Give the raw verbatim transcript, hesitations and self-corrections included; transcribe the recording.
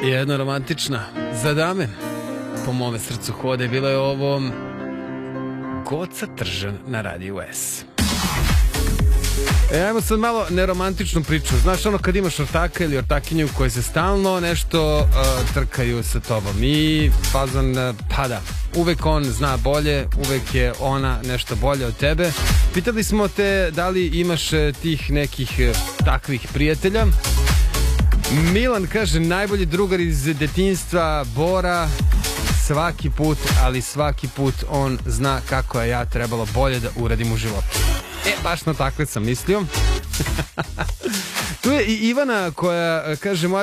Jedna romantična za dame po mome srcu hode. Bilo je ovo Goca Tržan na Radiju S. E, ajmo sad malo neromantičnu priču. Znaš ono kad imaš ortaka ili ortakinju koji se stalno nešto uh, trkaju sa tobom i fazon, uh, pa da, uvek on zna bolje, uvek je ona nešto bolje od tebe. Pitali smo te da li imaš uh, tih nekih uh, takvih prijatelja. Milan kaže, najbolji drugar iz detinjstva Bora, svaki put, ali svaki put on zna kako je ja trebalo bolje da uradim u životu. E, baš na takve sam mislio. Tu je i Ivana koja kaže, moja